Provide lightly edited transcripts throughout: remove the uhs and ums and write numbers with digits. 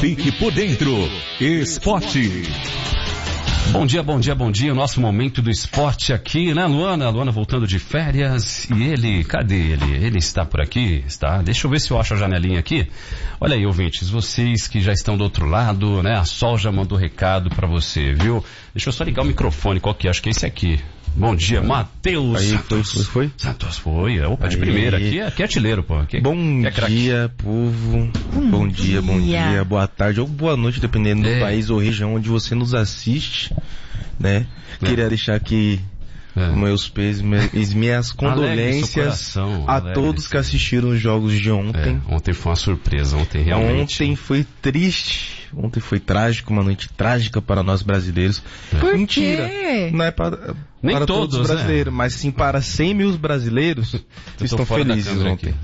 Fique por dentro. Esporte. Bom dia, bom dia, bom dia. O nosso momento do esporte aqui, né, Luana? A Luana voltando de férias. E ele, cadê ele? Ele está por aqui? Está. Deixa eu ver se eu acho a janelinha aqui. Olha aí, ouvintes, vocês que já estão do outro lado, né? A Sol já mandou recado pra você, viu? Deixa eu só ligar o microfone, qual que é? Acho que é esse aqui. Bom dia, Matheus Santos. Foi? Santos, foi. Opa, de primeira. Aqui é artilheiro, pô. Bom dia, povo. Bom dia, boa tarde ou boa noite, dependendo do país ou região onde você nos assiste, né? Queria deixar aqui meus pesos, minhas condolências a todos que assistiram os jogos de ontem. Ontem foi uma surpresa, ontem realmente. Ontem foi triste, ontem foi trágico, uma noite trágica para nós brasileiros. Por Mentira, quê? não é para Nem para todos os brasileiros, mas sim para 100 mil brasileiros estão felizes ontem.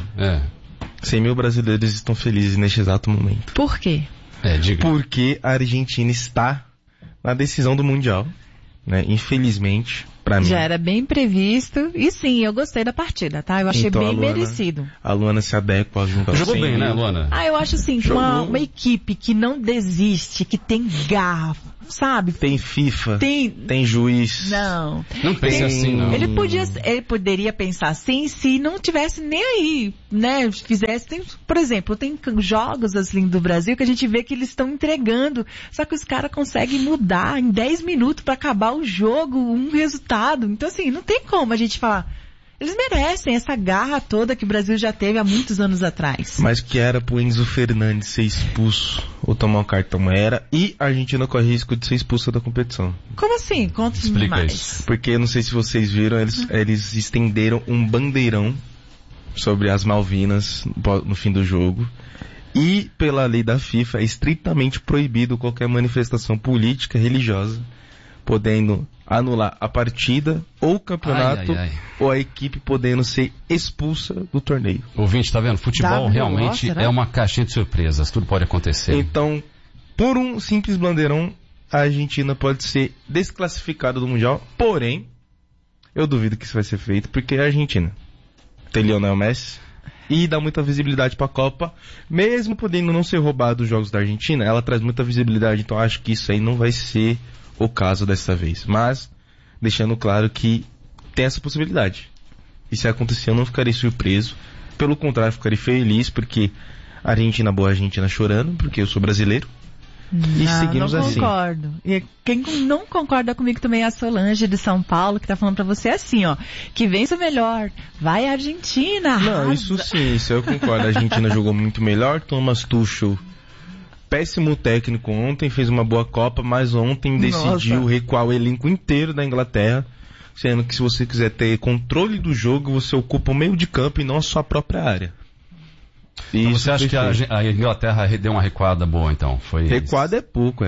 100 mil brasileiros estão felizes neste exato momento. Por quê? Diga. Porque a Argentina está na decisão do Mundial, né? Infelizmente, pra mim. Já era bem previsto. E sim, eu gostei da partida, tá? Eu achei Então, bem a Luana, merecido. A Luana se adequa junto ao Jogou 100 bem, mil. né, Luana? Eu acho assim, uma equipe que não desiste, que tem garra, sabe? Tem FIFA, tem juiz. Não. Não pense assim, não. Ele poderia pensar assim se não tivesse nem aí, né? Por exemplo, tem jogos assim do Brasil que a gente vê que eles estão entregando, só que os caras conseguem mudar em 10 minutos pra acabar o jogo, um resultado. Então assim, não tem como a gente falar. Eles merecem essa garra toda que o Brasil já teve há muitos anos atrás. Mas que era pro Enzo Fernandes ser expulso ou tomar um cartão era, e a Argentina corre risco de ser expulsa da competição. Como assim? Conta-me mais. Isso. Porque, não sei se vocês viram, eles estenderam um bandeirão sobre as Malvinas no fim do jogo. E, pela lei da FIFA, é estritamente proibido qualquer manifestação política, religiosa, podendo anular a partida ou o campeonato, ou a equipe podendo ser expulsa do torneio. Ouvinte, tá vendo? Futebol realmente é uma caixinha de surpresas, tudo pode acontecer. Então, por um simples bandeirão, a Argentina pode ser desclassificada do Mundial, porém, eu duvido que isso vai ser feito, porque a Argentina tem Lionel Messi e dá muita visibilidade para a Copa, mesmo podendo não ser roubado os jogos da Argentina, ela traz muita visibilidade, então acho que isso aí não vai ser o caso dessa vez, mas deixando claro que tem essa possibilidade. E se acontecer, eu não ficarei surpreso, pelo contrário, ficarei feliz, porque a Argentina boa, a Argentina chorando, porque eu sou brasileiro. E seguimos não assim. Concordo. E quem não concorda comigo também é a Solange de São Paulo, que tá falando pra você assim, ó, que vence o melhor, vai a Argentina. Não, isso sim, isso eu concordo. A Argentina jogou muito melhor, Thomas Tuchel, péssimo técnico ontem, fez uma boa Copa, mas ontem decidiu recuar o elenco inteiro da Inglaterra, sendo que se você quiser ter controle do jogo, você ocupa o meio de campo e não a sua própria área. Então você acha que a Inglaterra deu uma recuada boa, então? Recuada é pouco,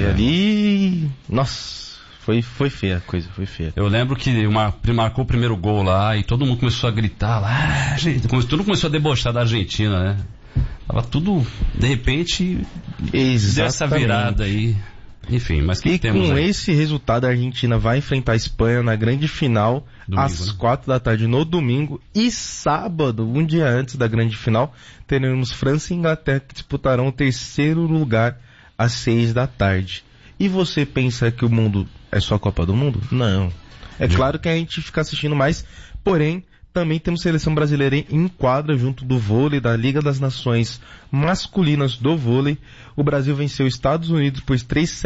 ali... Nossa, foi feia a coisa, foi feia. Eu lembro que marcou o primeiro gol lá e todo mundo começou a gritar lá, todo mundo começou a debochar da Argentina, né? Tava tudo, de repente, dessa virada aí. Enfim, mas que temos com aí? Esse resultado, a Argentina vai enfrentar a Espanha na grande final, domingo, às 4 da tarde no domingo. E sábado, um dia antes da grande final, teremos França e Inglaterra que disputarão o terceiro lugar às 6 da tarde. E você pensa que o mundo é só a Copa do Mundo? Não. É claro que a gente fica assistindo mais, porém, também temos seleção brasileira em quadra junto do vôlei, da Liga das Nações masculinas do vôlei. O Brasil venceu os Estados Unidos por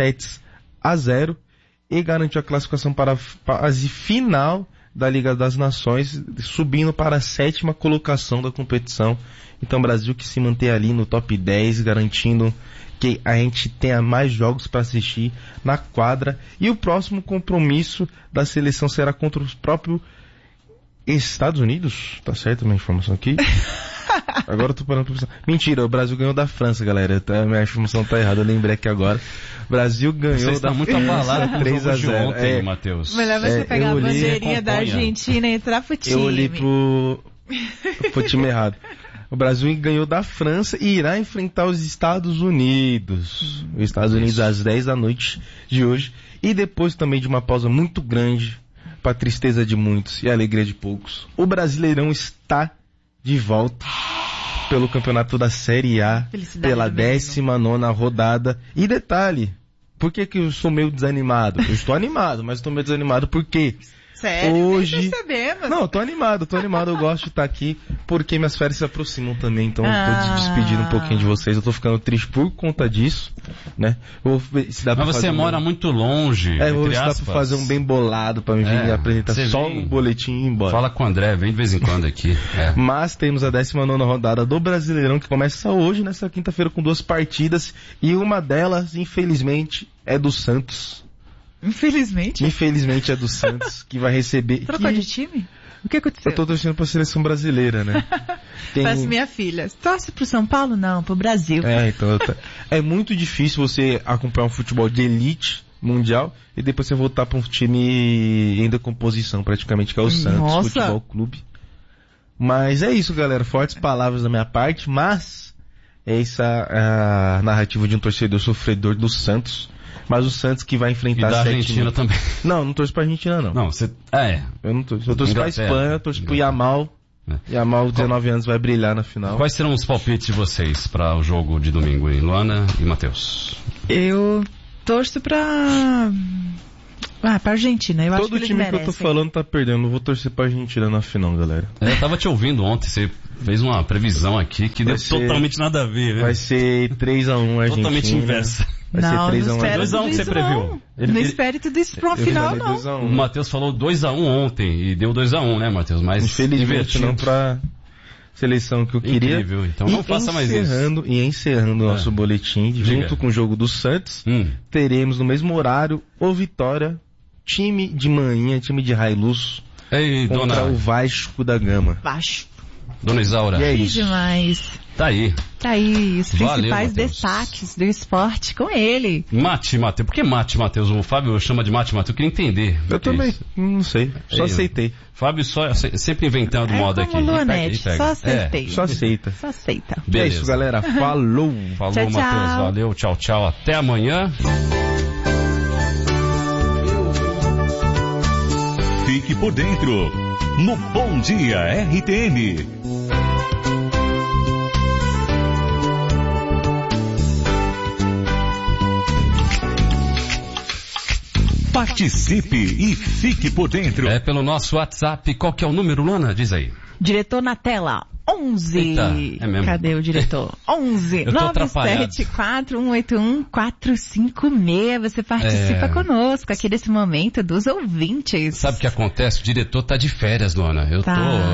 3-0 e garantiu a classificação para a fase final da Liga das Nações, subindo para a 7ª colocação da competição. Então o Brasil que se mantém ali no top 10, garantindo que a gente tenha mais jogos para assistir na quadra. E o próximo compromisso da seleção será contra os próprios Estados Unidos, tá certo a minha informação aqui? Agora eu tô parando pra pensar. Mentira, o Brasil ganhou da França, galera. Minha informação tá errada, eu lembrei aqui agora. O Brasil ganhou da muito abalado com 3-0 ontem, Matheus. Melhor você pegar a bandeirinha da Argentina e entrar pro time. Eu olhei pro time errado. O Brasil ganhou da França e irá enfrentar os Estados Unidos. Os Estados Unidos às 10 da noite de hoje. E depois também de uma pausa muito grande, para tristeza de muitos e alegria de poucos, o Brasileirão está de volta. pelo campeonato da Série A, pela 19ª rodada. E detalhe, por que eu sou meio desanimado? Eu estou animado, mas estou meio desanimado porque... Sério? Hoje... Não, eu tô animado, eu gosto de estar aqui, porque minhas férias se aproximam também, então eu tô despedindo um pouquinho de vocês, eu tô ficando triste por conta disso, né? Vou ver se dá pra Mas você mora muito longe, vou ver se dá pra fazer um bem bolado pra me vir apresentar só um boletim e ir embora. Fala com o André, vem de vez em quando aqui. Mas temos a 19ª rodada do Brasileirão, que começa hoje, nessa quinta-feira, com 2 partidas, e uma delas, infelizmente, é do Santos. Infelizmente é do Santos, que vai receber... Trocou de time? O que aconteceu? Eu tô torcendo pra seleção brasileira, né? Parece minha filha. Torce pro São Paulo? Não, pro Brasil. Então... É muito difícil você acompanhar um futebol de elite mundial e depois você voltar pra um time em decomposição, praticamente, que é o Santos Futebol Clube. Mas é isso, galera. Fortes palavras da minha parte, mas essa é a narrativa de um torcedor sofredor do Santos. Mas o Santos que vai enfrentar... E da Argentina também. Não tô pra Argentina, não. Não, você... Eu não torço. Eu torço pra Espanha, eu torço pro Yamal. Yamal, 19 anos, vai brilhar na final. Quais serão os palpites de vocês para o jogo de domingo, hein? Luana e Matheus? Eu torço pra Argentina. Eu acho que eles time merecem. Que eu tô falando tá perdendo. Não vou torcer pra Argentina na final, galera. Eu tava te ouvindo ontem, você fez uma previsão aqui que deu totalmente nada a ver, né? Vai ser 3-1 Argentina. Totalmente inversa. Não espere 2-1 que você previu. Não espere tudo isso pra uma final, não. 2-1. O Matheus falou 2-1 ontem e deu 2-1, né, Matheus? Mas infelizmente não pra seleção que eu queria. Incrível, então não faça mais isso. Encerrando o nosso boletim, junto com o jogo do Santos, teremos no mesmo horário o Vitória, time de manhã, time de Hilux, contra o Vasco da Gama. Dona Isaura. E é isso. Demais. Tá aí. Os principais destaques do esporte com ele. Mate, Matheus. Por que Mate, Matheus? O Fábio chama de Mate, Matheus. Eu queria entender. Eu também. Não sei. Só aceitei. Fábio sempre inventando moda aqui. Luanete, só aceitei. Só aceita. Beleza. É isso, galera. Falou. Falou, Matheus. Valeu. Tchau, tchau. Até amanhã. Fique por dentro. No Bom Dia RTM. Participe e fique por dentro. É pelo nosso WhatsApp. Qual que é o número, Luana? Diz aí. Diretor na tela. 11. Eita, é mesmo? Cadê o diretor? 11 974 181 456. Você participa conosco aqui desse momento dos ouvintes. Sabe o que acontece? O diretor tá de férias, Luana. Eu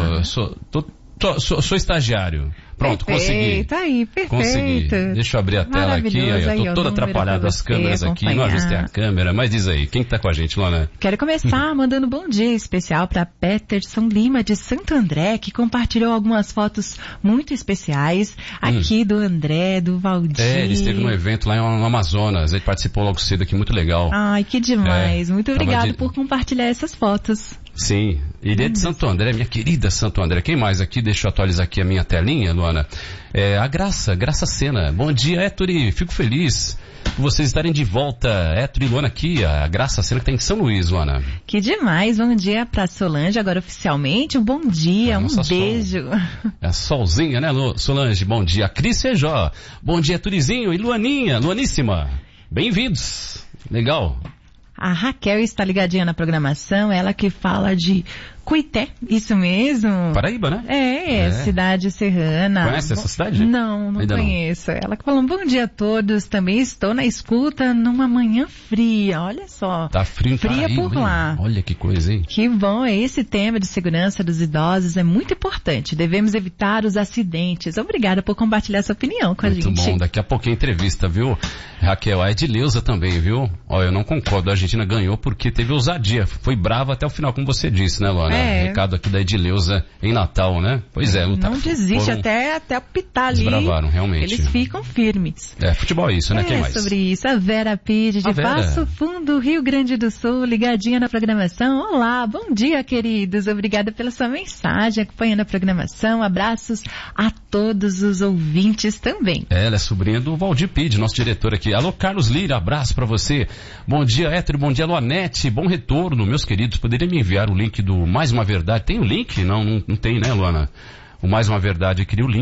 sou estagiário. Pronto, consegui. Perfeito. Consegui. Deixa eu abrir a tela aqui. Eu tô todo atrapalhado, as câmeras aqui. Não ajustei a câmera, mas diz aí, quem que tá com a gente, Luana? Quero começar mandando um bom dia especial para Peterson Lima de Santo André, que compartilhou algumas fotos muito especiais aqui do André, do Valdir. Ele esteve num evento lá no Amazonas, ele participou logo cedo aqui, muito legal. Ai, que demais. Muito obrigado por compartilhar essas fotos. Sim, ele é de Santo André, minha querida Santo André. Quem mais aqui? Deixa eu atualizar aqui a minha telinha, Luana. A Graça Sena. Bom dia, Héctor, fico feliz por vocês estarem de volta. Héctor e Luana aqui, a Graça Sena que tá em São Luís, Luana. Que demais, bom dia pra Solange, agora oficialmente, um bom dia, um beijo. É a Solzinha, né, Solange? Bom dia, Cris Feijó. Bom dia, Turizinho e Luaníssima. Bem-vindos. Legal. A Raquel está ligadinha na programação, ela que fala de Cuité, isso mesmo. Paraíba, né? Cidade serrana. Conhece essa cidade? Não conheço. Ela que falou, bom dia a todos, também estou na escuta numa manhã fria, olha só. Tá frio em Fria Paraíba, por lá. Olha que coisa, hein? Que bom, esse tema de segurança dos idosos é muito importante, devemos evitar os acidentes. Obrigada por compartilhar sua opinião com a gente. Muito bom, daqui a pouquinho entrevista, viu? Raquel, a Edileuza também, viu? Eu não concordo, a Argentina ganhou porque teve ousadia, foi brava até o final, como você disse, né, Luana? Recado aqui da Edileuza em Natal, né? Pois é, não desiste até apitar ali. Desbravaram, realmente. Eles ficam firmes. Futebol é isso, né? Quem mais? Sobre isso, a Vera Pide de Passo Fundo, Rio Grande do Sul, ligadinha na programação. Olá, bom dia, queridos. Obrigada pela sua mensagem, acompanhando a programação. Abraços a todos os ouvintes também. Ela é sobrinha do Valdir Pide, nosso diretor aqui. Alô, Carlos Lira, abraço pra você. Bom dia, Héctor, bom dia, Luanete, bom retorno, meus queridos. Poderia me enviar o link do Mais Uma Verdade? Tem o link? Não tem, né, Luana? O Mais Uma Verdade, eu queria o link.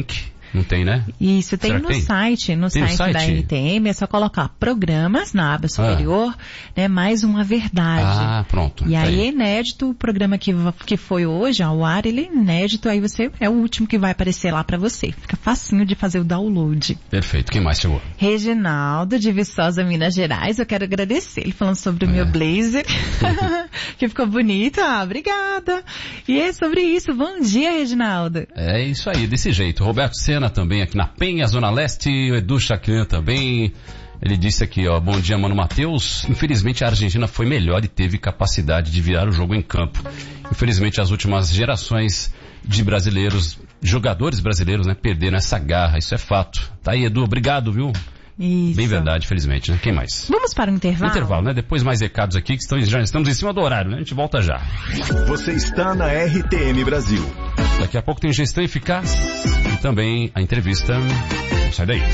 Não tem, né? Isso, tem Será no que tem? site. No Tem site da RTM, é só colocar programas na aba superior, né? Mais uma verdade. Ah, pronto. E tá aí é inédito, o programa que foi hoje ao ar, ele é inédito, aí você é o último que vai aparecer lá pra você. Fica facinho de fazer o download. Perfeito. Quem mais chegou? Reginaldo, de Viçosa, Minas Gerais, eu quero agradecer ele falando sobre o meu blazer, que ficou bonito. Ah, obrigada. E é sobre isso. Bom dia, Reginaldo. É isso aí, desse jeito. Roberto Sena também aqui na Penha, Zona Leste, o Edu Chacran também. Ele disse aqui, ó, bom dia, Mano Matheus. Infelizmente a Argentina foi melhor e teve capacidade de virar o jogo em campo. Infelizmente as últimas gerações de brasileiros, jogadores brasileiros, né, perderam essa garra, isso é fato. Tá aí, Edu, obrigado, viu? Isso. Bem verdade, felizmente, né? Quem mais? Vamos para o intervalo? Intervalo, né? Depois mais recados aqui, que já estamos em cima do horário, né? A gente volta já. Você está na RTM Brasil. Daqui a pouco tem gestão eficaz e também a entrevista. Não sai daí.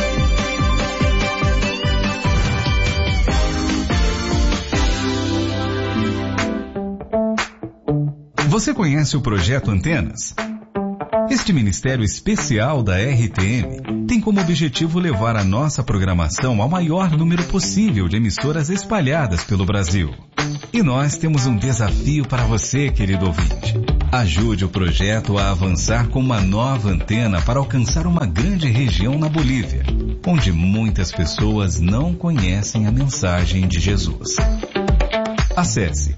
Você conhece o Projeto Antenas? Este ministério especial da RTM tem como objetivo levar a nossa programação ao maior número possível de emissoras espalhadas pelo Brasil. E nós temos um desafio para você, querido ouvinte. Ajude o projeto a avançar com uma nova antena para alcançar uma grande região na Bolívia, onde muitas pessoas não conhecem a mensagem de Jesus. Acesse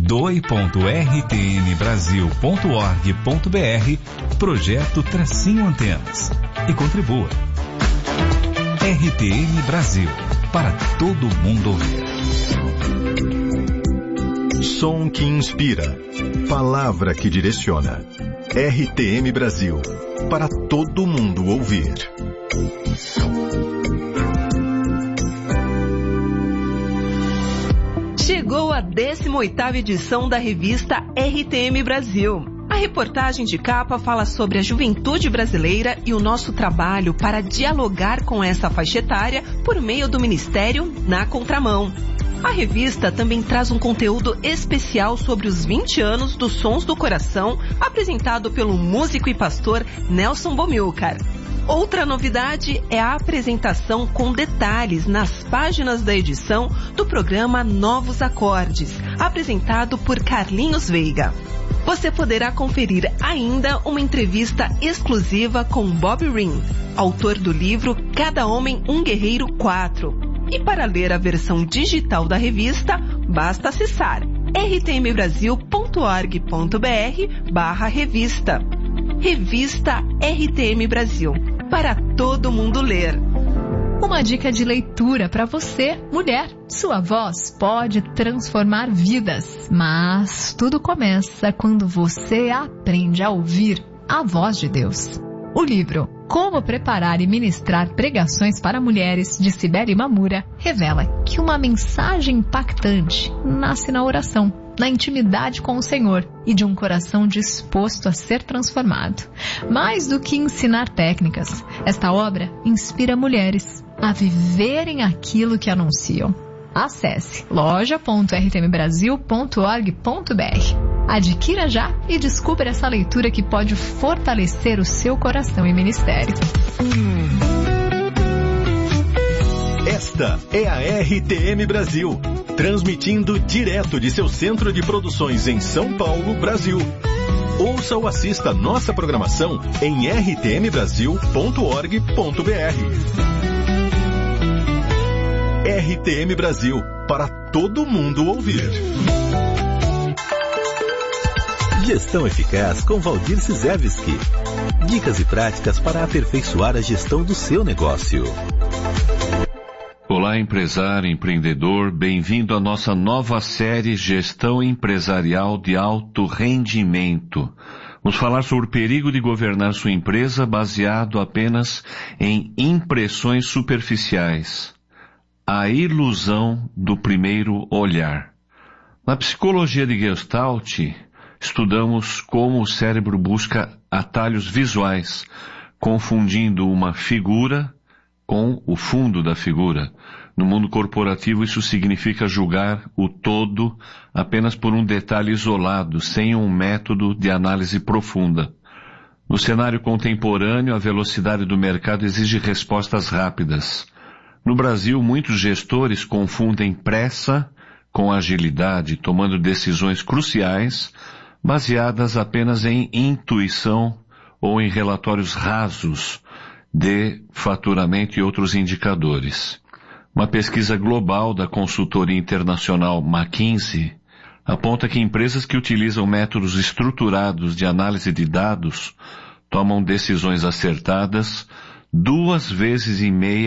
doi.rtmbrasil.org.br Projeto-Antenas e contribua. RTM Brasil, para todo mundo ouvir. Som que inspira, palavra que direciona. RTM Brasil, para todo mundo ouvir. Chegou a 18ª edição da revista RTM Brasil. A reportagem de capa fala sobre a juventude brasileira e o nosso trabalho para dialogar com essa faixa etária por meio do Ministério Na Contramão. A revista também traz um conteúdo especial sobre os 20 anos dos Sons do Coração, apresentado pelo músico e pastor Nelson Bomilcar. Outra novidade é a apresentação com detalhes nas páginas da edição do programa Novos Acordes, apresentado por Carlinhos Veiga. Você poderá conferir ainda uma entrevista exclusiva com Bob Ring, autor do livro Cada Homem um Guerreiro 4. E para ler a versão digital da revista, basta acessar rtmbrasil.org.br/revista. Revista RTM Brasil, para todo mundo ler. Uma dica de leitura para você, mulher. Sua voz pode transformar vidas, mas tudo começa quando você aprende a ouvir a voz de Deus. O livro Como Preparar e Ministrar Pregações para Mulheres, de Cibele Mamura, revela que uma mensagem impactante nasce na oração, na intimidade com o Senhor e de um coração disposto a ser transformado. Mais do que ensinar técnicas, esta obra inspira mulheres a viverem aquilo que anunciam. Acesse loja.rtmbrasil.org.br. Adquira já e descubra essa leitura que pode fortalecer o seu coração e ministério. Esta é a RTM Brasil, transmitindo direto de seu centro de produções em São Paulo, Brasil. Ouça ou assista nossa programação em rtmbrasil.org.br. RTM Brasil, para todo mundo ouvir. Gestão Eficaz com Valdir Cizevski. Dicas e práticas para aperfeiçoar a gestão do seu negócio. Olá, empresário, empreendedor, bem-vindo à nossa nova série Gestão Empresarial de Alto Rendimento. Vamos falar sobre o perigo de governar sua empresa baseado apenas em impressões superficiais. A ilusão do primeiro olhar. Na psicologia de Gestalt, estudamos como o cérebro busca atalhos visuais, confundindo uma figura com o fundo da figura. No mundo corporativo, isso significa julgar o todo apenas por um detalhe isolado, sem um método de análise profunda. No cenário contemporâneo, a velocidade do mercado exige respostas rápidas. No Brasil, muitos gestores confundem pressa com agilidade, tomando decisões cruciais baseadas apenas em intuição ou em relatórios rasos de faturamento e outros indicadores. Uma pesquisa global da consultoria internacional McKinsey aponta que empresas que utilizam métodos estruturados de análise de dados tomam decisões acertadas 2,5 vezes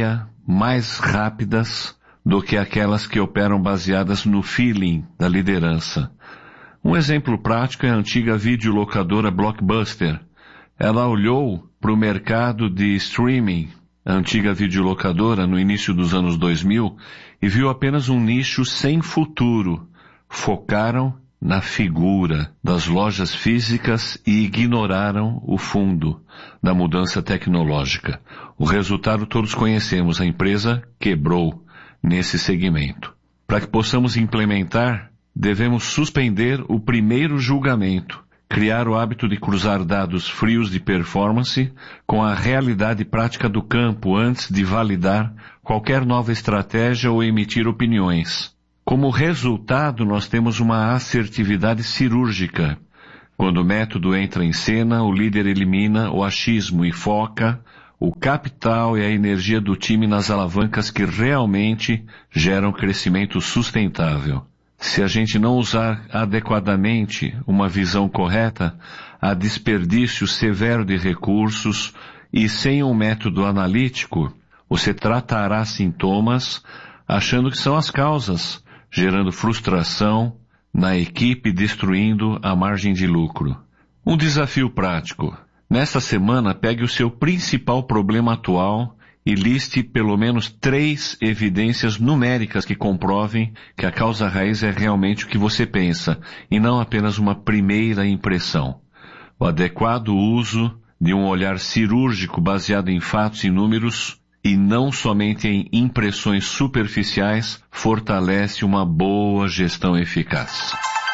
mais rápidas do que aquelas que operam baseadas no feeling da liderança. Um exemplo prático é a antiga videolocadora Blockbuster. Ela olhou para o mercado de streaming, a antiga videolocadora, no início dos anos 2000, e viu apenas um nicho sem futuro. Focaram na figura das lojas físicas e ignoraram o fundo da mudança tecnológica. O resultado todos conhecemos, a empresa quebrou nesse segmento. Para que possamos implementar, devemos suspender o primeiro julgamento, criar o hábito de cruzar dados frios de performance com a realidade prática do campo antes de validar qualquer nova estratégia ou emitir opiniões. Como resultado, nós temos uma assertividade cirúrgica. Quando o método entra em cena, o líder elimina o achismo e foca o capital e a energia do time nas alavancas que realmente geram crescimento sustentável. Se a gente não usar adequadamente uma visão correta, há desperdício severo de recursos e sem um método analítico, você tratará sintomas achando que são as causas, gerando frustração na equipe, destruindo a margem de lucro. Um desafio prático. Nesta semana, pegue o seu principal problema atual e liste pelo menos 3 evidências numéricas que comprovem que a causa raiz é realmente o que você pensa, e não apenas uma primeira impressão. O adequado uso de um olhar cirúrgico baseado em fatos e números, e não somente em impressões superficiais, fortalece uma boa gestão eficaz.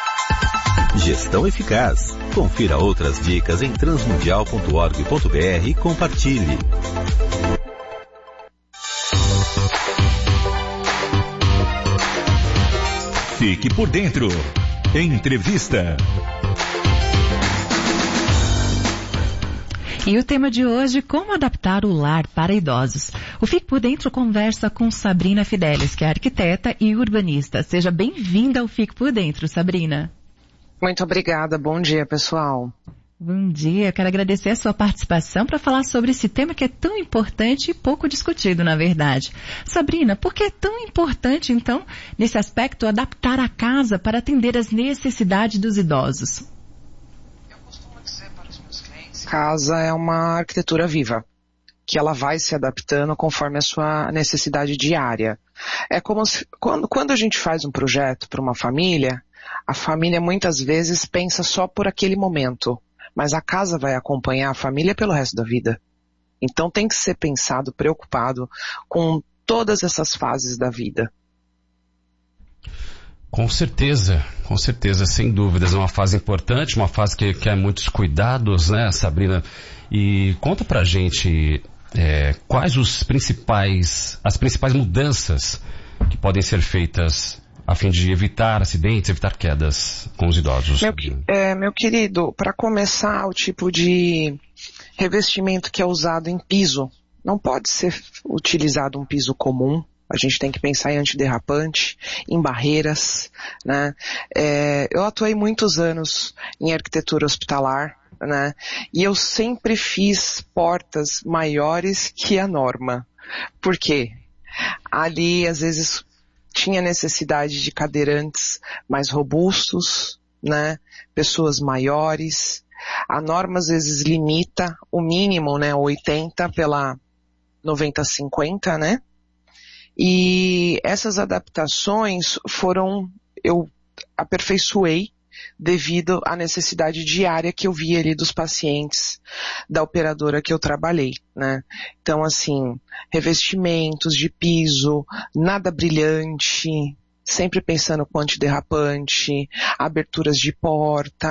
Gestão eficaz. Confira outras dicas em transmundial.org.br e compartilhe. Fique por dentro. Entrevista. E o tema de hoje, como adaptar o lar para idosos. O Fique por Dentro conversa com Sabrina Fidelis, que é arquiteta e urbanista. Seja bem-vinda ao Fique por Dentro, Sabrina. Muito obrigada. Bom dia, pessoal. Bom dia. Eu quero agradecer a sua participação para falar sobre esse tema que é tão importante e pouco discutido, na verdade. Sabrina, por que é tão importante, então, nesse aspecto, adaptar a casa para atender às necessidades dos idosos? Casa é uma arquitetura viva, que ela vai se adaptando conforme a sua necessidade diária. É como se, quando a gente faz um projeto para uma família, a família muitas vezes pensa só por aquele momento, mas a casa vai acompanhar a família pelo resto da vida. Então tem que ser pensado, preocupado com todas essas fases da vida. Com certeza, sem dúvidas. É uma fase importante, uma fase que quer muitos cuidados, né, Sabrina? E conta pra gente quais as principais mudanças que podem ser feitas a fim de evitar acidentes, evitar quedas com os idosos. Meu querido, para começar, o tipo de revestimento que é usado em piso, não pode ser utilizado um piso comum. A gente tem que pensar em antiderrapante, em barreiras, né? Eu atuei muitos anos em arquitetura hospitalar, né? E eu sempre fiz portas maiores que a norma. Por quê? Ali, às vezes, tinha necessidade de cadeirantes mais robustos, né? Pessoas maiores. A norma, às vezes, limita o mínimo, né? 80 pela 90-50, né? E essas adaptações eu aperfeiçoei devido à necessidade diária que eu via ali dos pacientes da operadora que eu trabalhei, né? Então, assim, revestimentos de piso, nada brilhante, sempre pensando com antiderrapante, aberturas de porta,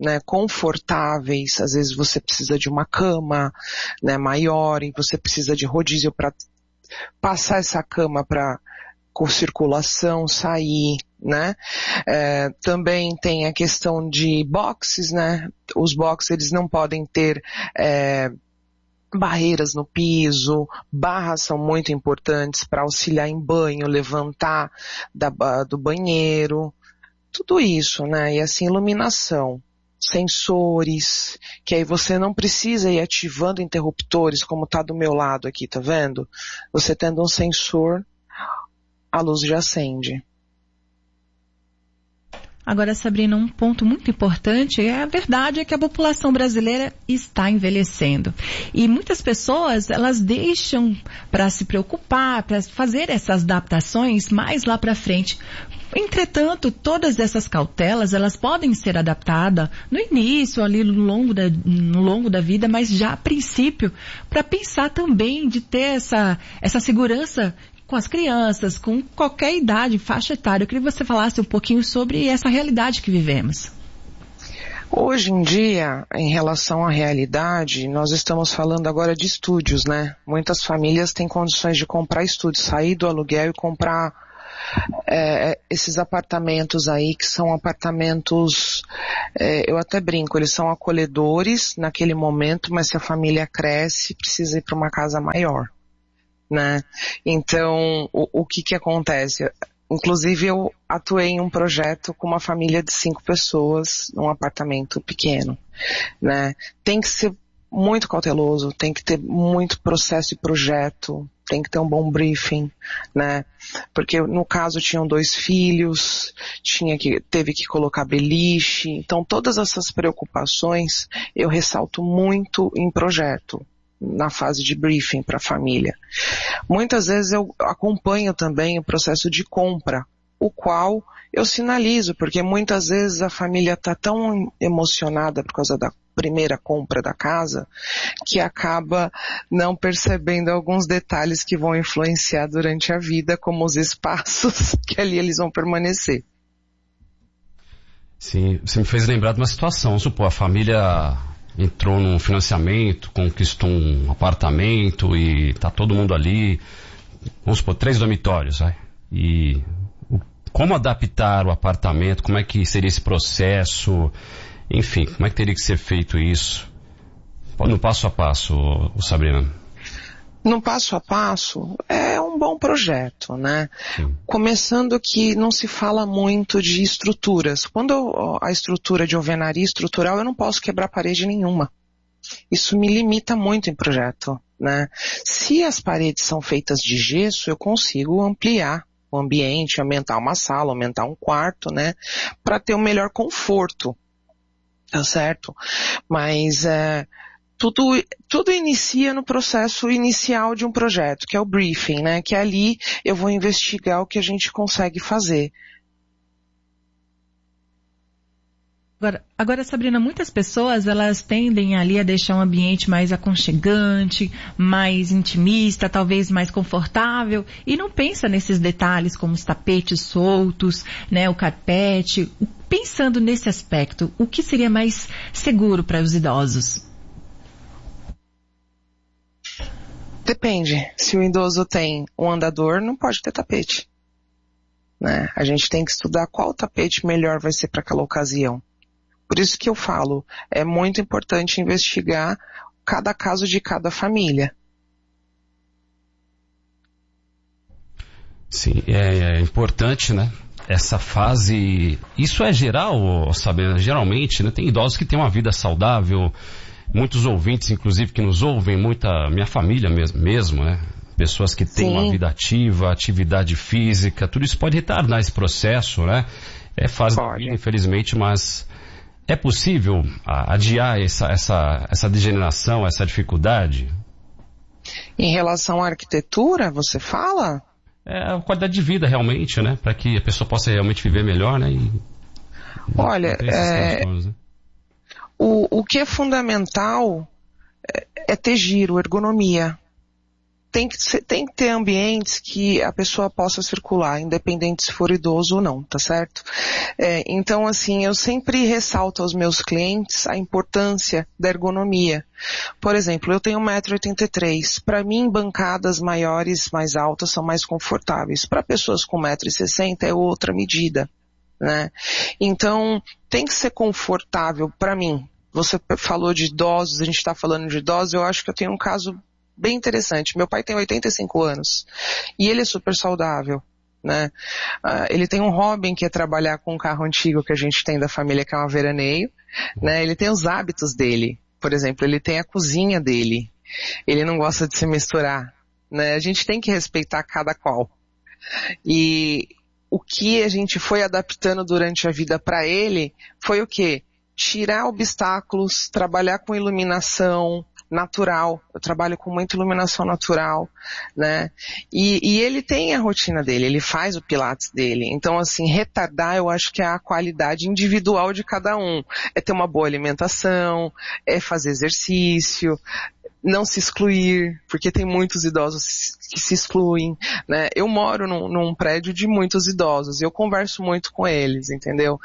né, confortáveis. Às vezes você precisa de uma cama, né, maior, e você precisa de rodízio para passar essa cama para com circulação, sair, né? Também tem a questão de boxes, né? Os boxes, eles não podem ter barreiras no piso, barras são muito importantes para auxiliar em banho, levantar do banheiro, tudo isso, né? E assim, iluminação, sensores, que aí você não precisa ir ativando interruptores, como tá do meu lado aqui, tá vendo? Você tendo um sensor, a luz já acende. Agora, Sabrina, um ponto muito importante a verdade é que a população brasileira está envelhecendo. E muitas pessoas, elas deixam para se preocupar, para fazer essas adaptações mais lá para frente. Entretanto, todas essas cautelas, elas podem ser adaptadas no início, ali no longo da vida, mas já a princípio, para pensar também de ter essa segurança com as crianças, com qualquer idade, faixa etária. Eu queria que você falasse um pouquinho sobre essa realidade que vivemos. Hoje em dia, em relação à realidade, nós estamos falando agora de estúdios, né? Muitas famílias têm condições de comprar estúdios, sair do aluguel e comprar esses apartamentos aí, que são apartamentos, eu até brinco, eles são acolhedores naquele momento, mas se a família cresce, precisa ir para uma casa maior, né? Então, o que acontece? Inclusive, eu atuei em um projeto com uma família de 5 pessoas, num apartamento pequeno, né? Tem que ser muito cauteloso, tem que ter muito processo e projeto, tem que ter um bom briefing, né? Porque no caso tinham 2 filhos, teve que colocar beliche, então todas essas preocupações eu ressalto muito em projeto, na fase de briefing para a família. Muitas vezes eu acompanho também o processo de compra, o qual eu sinalizo, porque muitas vezes a família está tão emocionada por causa da primeira compra da casa, que acaba não percebendo alguns detalhes que vão influenciar durante a vida, como os espaços que ali eles vão permanecer. Sim, você me fez lembrar de uma situação. Vamos supor, a família entrou num financiamento, conquistou um apartamento e tá todo mundo ali, vamos supor, 3 dormitórios, vai. E como adaptar o apartamento, como é que seria esse processo, enfim, como é que teria que ser feito isso? No passo a passo, Sabrina. No passo a passo, é um bom projeto, né? Sim. Começando que não se fala muito de estruturas. Quando a estrutura de alvenaria estrutural, eu não posso quebrar parede nenhuma. Isso me limita muito em projeto, né? Se as paredes são feitas de gesso, eu consigo ampliar o ambiente, aumentar uma sala, aumentar um quarto, né? Para ter um melhor conforto, tá certo? Mas tudo inicia no processo inicial de um projeto, que é o briefing, né? Que ali eu vou investigar o que a gente consegue fazer. Agora, Sabrina, muitas pessoas, elas tendem ali a deixar um ambiente mais aconchegante, mais intimista, talvez mais confortável, e não pensa nesses detalhes como os tapetes soltos, né, o carpete. Pensando nesse aspecto, o que seria mais seguro para os idosos? Depende. Se o idoso tem um andador, não pode ter tapete, né? A gente tem que estudar qual tapete melhor vai ser para aquela ocasião. Por isso que eu falo, é muito importante investigar cada caso de cada família. Sim, é importante, né? Essa fase, isso é geral, Sabrina, geralmente, né? Tem idosos que têm uma vida saudável, muitos ouvintes, inclusive, que nos ouvem, minha família mesmo, né? Pessoas que têm uma vida ativa, atividade física, tudo isso pode retardar esse processo, né? É fase da vida, infelizmente, mas é possível adiar essa degeneração, essa dificuldade? Em relação à arquitetura, você fala? É a qualidade de vida, realmente, né? Para que a pessoa possa realmente viver melhor, né? Olha, né? O que é fundamental é ter giro, ergonomia, tem que ter ambientes que a pessoa possa circular, independente se for idoso ou não, tá certo? Então, assim, eu sempre ressalto aos meus clientes a importância da ergonomia. Por exemplo, eu tenho 1,83 m. Para mim, bancadas maiores, mais altas, são mais confortáveis. Para pessoas com 1,60 m é outra medida, né? Então, tem que ser confortável para mim. Você falou de idosos, a gente está falando de idosos, eu acho que eu tenho um caso bem interessante. Meu pai tem 85 anos e ele é super saudável, né? Ele tem um hobby que é trabalhar com um carro antigo que a gente tem da família, que é um veraneio, né? Ele tem os hábitos dele. Por exemplo, ele tem a cozinha dele. Ele não gosta de se misturar, né? A gente tem que respeitar cada qual. E o que a gente foi adaptando durante a vida para ele foi o quê? Tirar obstáculos, trabalhar com iluminação natural. Eu trabalho com muita iluminação natural, né? E ele tem a rotina dele, ele faz o pilates dele. Então, assim, retardar eu acho que é a qualidade individual de cada um. É ter uma boa alimentação, é fazer exercício, não se excluir, porque tem muitos idosos que se excluem, né? Eu moro num prédio de muitos idosos e eu converso muito com eles, entendeu?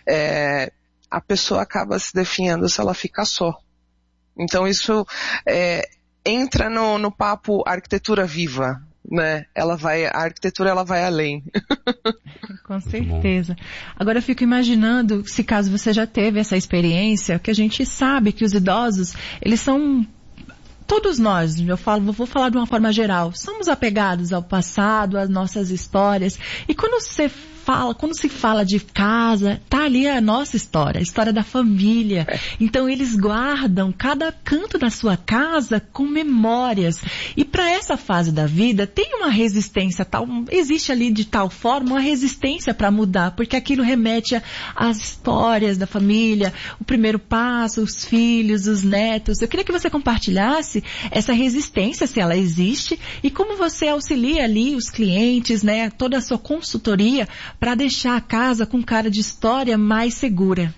A pessoa acaba se definhando se ela fica só. Então isso entra no papo arquitetura viva, né? A arquitetura ela vai além. Com certeza. Agora eu fico imaginando, se caso você já teve essa experiência, que a gente sabe que os idosos, eles são... Todos nós, vou falar de uma forma geral, somos apegados ao passado, às nossas histórias. E quando se fala de casa, tá ali a nossa história, a história da família. Então eles guardam cada canto da sua casa com memórias. E para essa fase da vida tem uma resistência tal, existe ali de tal forma uma resistência para mudar, porque aquilo remete às histórias da família, o primeiro passo, os filhos, os netos. Eu queria que você compartilhasse essa resistência, se ela existe, e como você auxilia ali os clientes, né, toda a sua consultoria para deixar a casa com cara de história mais segura.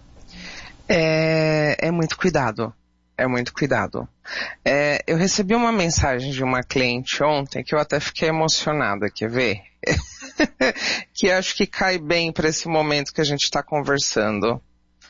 É muito cuidado. É muito cuidado. Eu recebi uma mensagem de uma cliente ontem que eu até fiquei emocionada, quer ver? Que acho que cai bem para esse momento que a gente está conversando.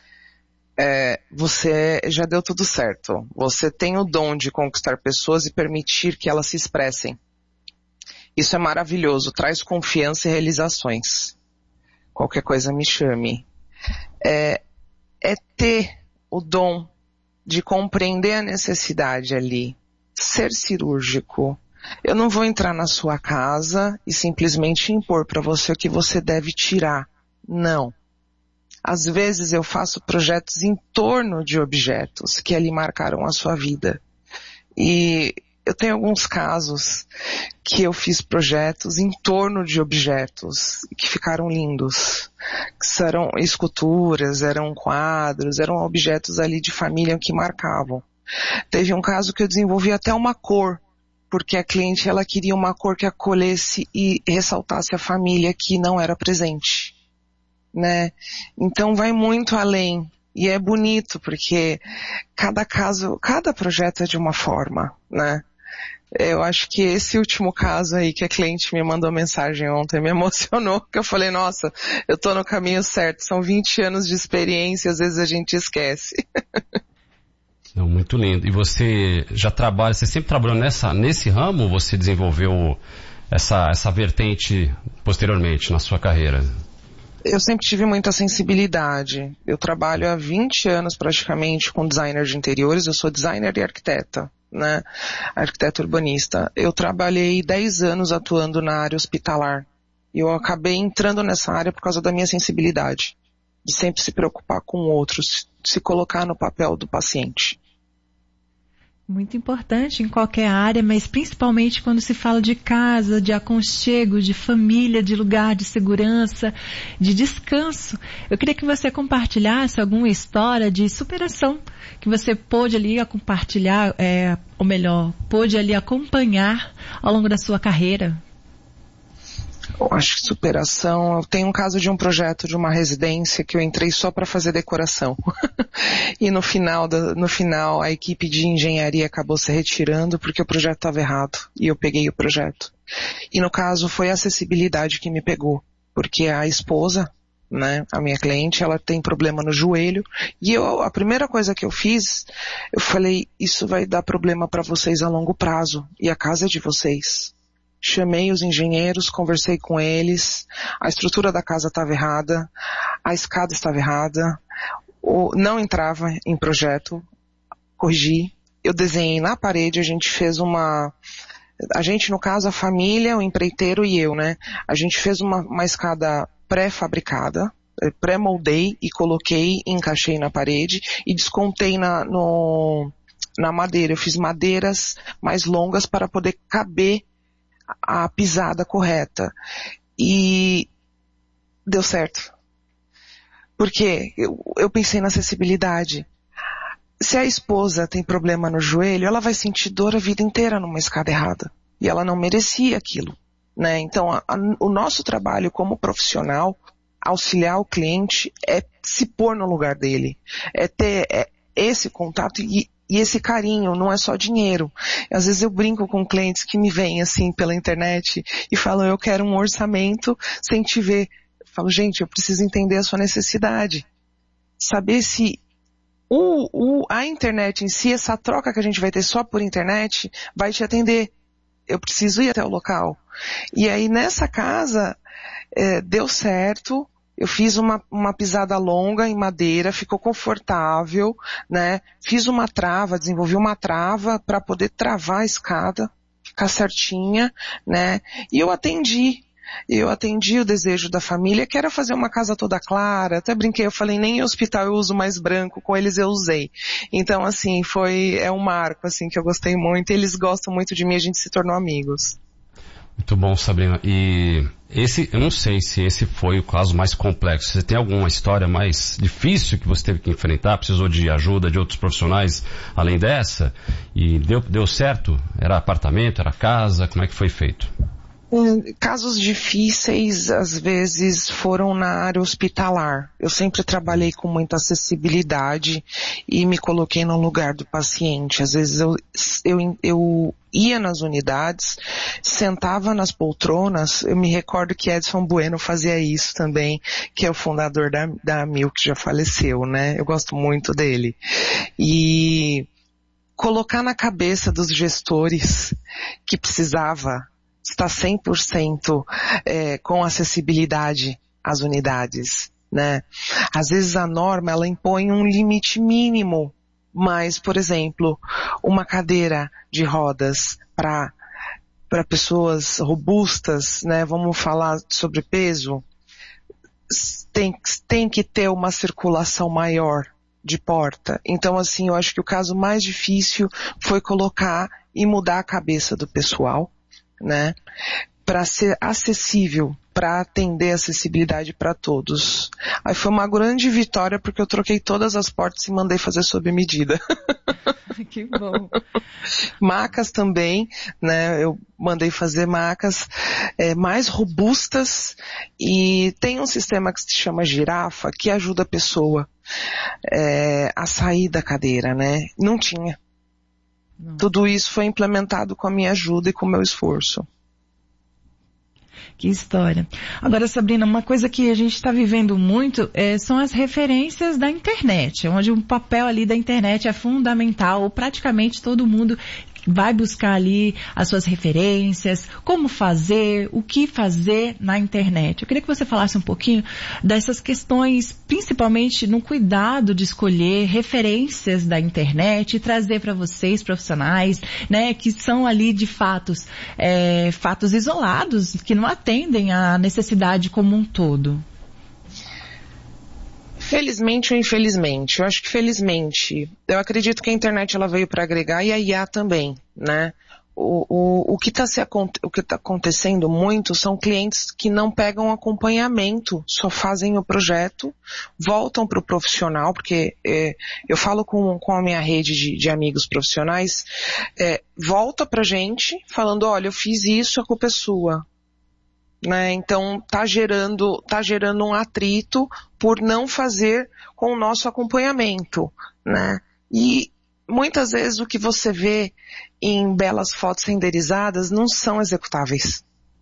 Você já deu tudo certo. Você tem o dom de conquistar pessoas e permitir que elas se expressem. Isso é maravilhoso, traz confiança e realizações. Qualquer coisa me chame. É ter o dom de compreender a necessidade ali, ser cirúrgico. Eu não vou entrar na sua casa e simplesmente impor para você o que você deve tirar. Não. Às vezes eu faço projetos em torno de objetos que ali marcaram a sua vida. E eu tenho alguns casos que eu fiz projetos em torno de objetos que ficaram lindos. Que eram esculturas, eram quadros, eram objetos ali de família que marcavam. Teve um caso que eu desenvolvi até uma cor, porque a cliente ela queria uma cor que acolhesse e ressaltasse a família que não era presente, né? Então vai muito além. E é bonito, porque cada projeto é de uma forma, né? Eu acho que esse último caso aí que a cliente me mandou mensagem ontem me emocionou, porque eu falei, nossa, eu tô no caminho certo, são 20 anos de experiência, às vezes a gente esquece. Não, muito lindo. E você já trabalha, você sempre trabalhou nesse ramo ou você desenvolveu essa vertente posteriormente na sua carreira? Eu sempre tive muita sensibilidade. Eu trabalho há 20 anos praticamente com designer de interiores, eu sou designer e arquiteta, né? Arquiteta urbanista. Eu trabalhei 10 anos atuando na área hospitalar. E eu acabei entrando nessa área por causa da minha sensibilidade. De sempre se preocupar com outros, se colocar no papel do paciente. Muito importante em qualquer área, mas principalmente quando se fala de casa, de aconchego, de família, de lugar de segurança, de descanso. Eu queria que você compartilhasse alguma história de superação que você pôde ali compartilhar, pôde ali acompanhar ao longo da sua carreira. Eu acho que superação, eu tenho um caso de um projeto de uma residência que eu entrei só para fazer decoração. E no final a equipe de engenharia acabou se retirando porque o projeto estava errado. E eu peguei o projeto. E no caso foi a acessibilidade que me pegou. Porque a esposa, né, a minha cliente, ela tem problema no joelho. E a primeira coisa que eu fiz, eu falei, isso vai dar problema para vocês a longo prazo. E a casa é de vocês. Chamei os engenheiros, conversei com eles, a estrutura da casa estava errada, a escada estava errada, não entrava em projeto, corrigi, eu desenhei na parede, a gente no caso a família, o empreiteiro e eu, né, a gente fez uma escada pré-fabricada, pré-moldei e coloquei, encaixei na parede e descontei na madeira, eu fiz madeiras mais longas para poder caber a pisada correta. E deu certo. Porque eu pensei na acessibilidade. Se a esposa tem problema no joelho, ela vai sentir dor a vida inteira numa escada errada. E ela não merecia aquilo, né? Então, o nosso trabalho como profissional, auxiliar o cliente, é se pôr no lugar dele. É ter esse contato e esse carinho, não é só dinheiro. Às vezes eu brinco com clientes que me vêm assim pela internet e falam, eu quero um orçamento sem te ver. Eu falo, gente, eu preciso entender a sua necessidade. Saber se a internet em si, essa troca que a gente vai ter só por internet, vai te atender. Eu preciso ir até o local. E aí nessa casa, deu certo. Eu fiz uma pisada longa em madeira, ficou confortável, né? Fiz uma trava, desenvolvi uma trava para poder travar a escada, ficar certinha, né? E eu atendi o desejo da família, que era fazer uma casa toda clara. Até brinquei, eu falei, nem em hospital eu uso mais branco, com eles eu usei. Então, assim, é um marco, assim, que eu gostei muito. Eles gostam muito de mim, a gente se tornou amigos. Muito bom, Sabrina. E eu não sei se esse foi o caso mais complexo. Você tem alguma história mais difícil que você teve que enfrentar? Precisou de ajuda de outros profissionais além dessa? E deu certo? Era apartamento, era casa? Como é que foi feito? Casos difíceis, às vezes, foram na área hospitalar. Eu sempre trabalhei com muita acessibilidade e me coloquei no lugar do paciente. Às vezes eu ia nas unidades, sentava nas poltronas. Eu me recordo que Edson Bueno fazia isso também, que é o fundador da Amil, que já faleceu, né? Eu gosto muito dele. E colocar na cabeça dos gestores que precisava está 100% com acessibilidade às unidades, né? Às vezes a norma, ela impõe um limite mínimo, mas, por exemplo, uma cadeira de rodas para pessoas robustas, né? Vamos falar sobre peso, tem que ter uma circulação maior de porta. Então, assim, eu acho que o caso mais difícil foi colocar e mudar a cabeça do pessoal, né, para ser acessível, para atender a acessibilidade para todos. Aí foi uma grande vitória porque eu troquei todas as portas e mandei fazer sob medida. Que bom. Macas também, né, eu mandei fazer macas mais robustas e tem um sistema que se chama girafa que ajuda a pessoa a sair da cadeira, né, não tinha. Não. Tudo isso foi implementado com a minha ajuda e com o meu esforço. Que história. Agora, Sabrina, uma coisa que a gente está vivendo muito são as referências da internet, onde o papel ali da internet é fundamental. Praticamente todo mundo vai buscar ali as suas referências, como fazer, o que fazer na internet. Eu queria que você falasse um pouquinho dessas questões, principalmente no cuidado de escolher referências da internet e trazer para vocês, profissionais, né, que são ali de fatos isolados, que não atendem à necessidade como um todo. Felizmente ou infelizmente, eu acho que felizmente, eu acredito que a internet ela veio para agregar e a IA também, né? O que está acontecendo muito são clientes que não pegam acompanhamento, só fazem o projeto, voltam para o profissional, porque eu falo com a minha rede de amigos profissionais, volta pra gente falando, olha, eu fiz isso, a culpa é sua. né? Então tá gerando um atrito por não fazer com o nosso acompanhamento, né? E muitas vezes o que você vê em belas fotos renderizadas não são executáveis.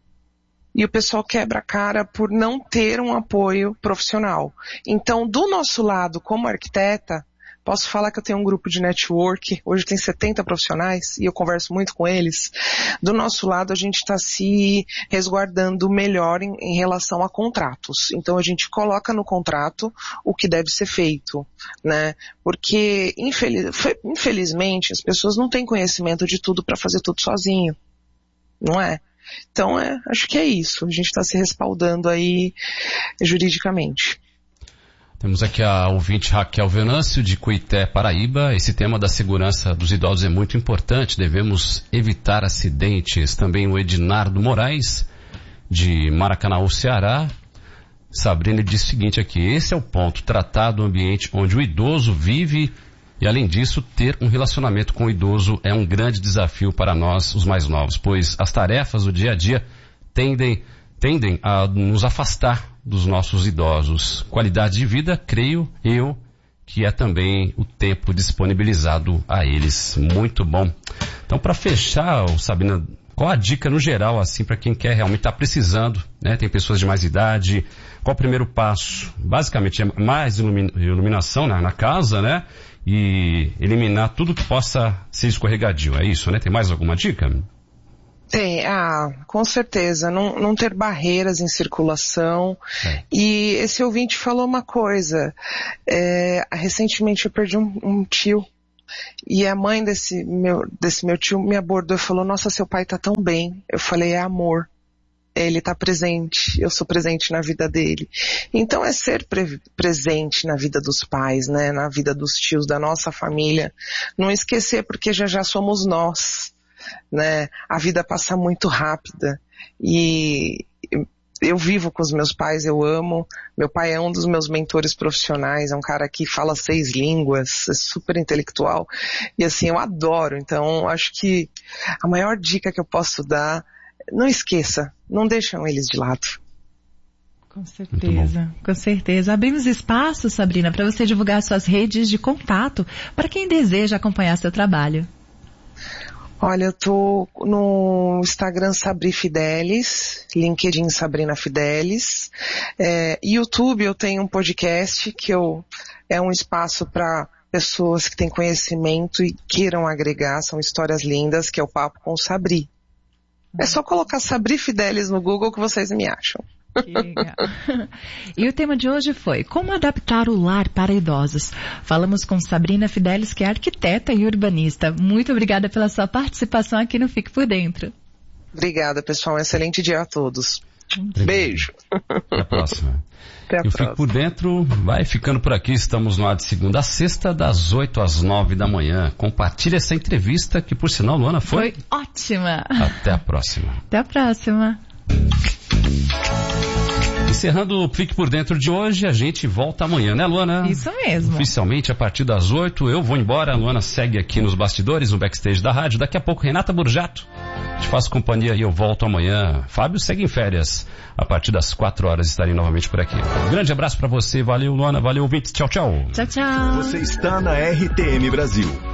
E o pessoal quebra a cara por não ter um apoio profissional. Então, do nosso lado, como arquiteta, posso falar que eu tenho um grupo de network, hoje tem 70 profissionais, e eu converso muito com eles. Do nosso lado, a gente está se resguardando melhor em relação a contratos. Então, a gente coloca no contrato o que deve ser feito, né? Porque, infelizmente, as pessoas não têm conhecimento de tudo para fazer tudo sozinho, não é? Então, acho que é isso. A gente está se respaldando aí juridicamente. Temos aqui a ouvinte Raquel Venâncio, de Cuité, Paraíba. Esse tema da segurança dos idosos é muito importante. Devemos evitar acidentes. Também o Ednardo Moraes, de Maracanaú, Ceará. Sabrina diz o seguinte aqui: esse é o ponto, tratar do ambiente onde o idoso vive. E além disso, ter um relacionamento com o idoso é um grande desafio para nós, os mais novos, pois as tarefas do dia a dia tendem a nos afastar dos nossos idosos. Qualidade de vida, creio eu, que é também o tempo disponibilizado a eles. Muito bom. Então, para fechar, Sabrina, qual a dica no geral, assim, para quem quer realmente estar precisando, né? Tem pessoas de mais idade. Qual o primeiro passo? Basicamente, é mais iluminação na casa, né? E eliminar tudo que possa ser escorregadio, é isso, né? Tem mais alguma dica? Tem, com certeza, não ter barreiras em circulação. E esse ouvinte falou uma coisa, recentemente eu perdi um tio, e a mãe desse meu tio me abordou e falou: nossa, seu pai tá tão bem. Eu falei: é amor. Ele está presente, eu sou presente na vida dele. Então é ser presente na vida dos pais, né? Na vida dos tios, da nossa família. Não esquecer, porque já somos nós, né? A vida passa muito rápida. E eu vivo com os meus pais, eu amo. Meu pai é um dos meus mentores profissionais, é um cara que fala 6 línguas, é super intelectual. E assim, eu adoro. Então, acho que a maior dica que eu posso dar: não esqueça, não deixam eles de lado. Com certeza, com certeza. Abrimos espaço, Sabrina, para você divulgar suas redes de contato para quem deseja acompanhar seu trabalho. Olha, eu tô no Instagram Sabri Fidelis, LinkedIn Sabrina Fidelis, YouTube eu tenho um podcast que é um espaço para pessoas que têm conhecimento e queiram agregar, são histórias lindas, que é o Papo com Sabri. É só colocar Sabri Fidelis no Google que vocês me acham. Que legal. E o tema de hoje foi como adaptar o lar para idosos. Falamos com Sabrina Fidelis, que é arquiteta e urbanista. Muito obrigada pela sua participação aqui no Fique por Dentro. Obrigada, pessoal. Um excelente dia a todos. Beijo. Até a próxima. E o Fique por Dentro vai ficando por aqui. Estamos no ar de segunda a sexta, das 8 às 9 da manhã. Compartilhe essa entrevista que, por sinal, Luana, foi ótima. Até a próxima. Até a próxima. Encerrando o Fique por Dentro de hoje, a gente volta amanhã, né, Luana? Isso mesmo. Oficialmente, a partir das 8, eu vou embora. A Luana segue aqui nos bastidores, no backstage da rádio. Daqui a pouco, Renata Burjato. Te faço companhia e eu volto amanhã. Fábio segue em férias. A partir das 4 horas estarei novamente por aqui. Um grande abraço pra você. Valeu, Luana. Valeu, ouvintes. Tchau, tchau. Tchau, tchau. Você está na RTM Brasil.